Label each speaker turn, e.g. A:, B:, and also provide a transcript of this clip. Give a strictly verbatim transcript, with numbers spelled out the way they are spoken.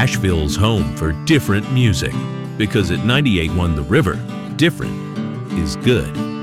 A: Nashville's home for different music. Because at ninety-eight point one The River, different is good.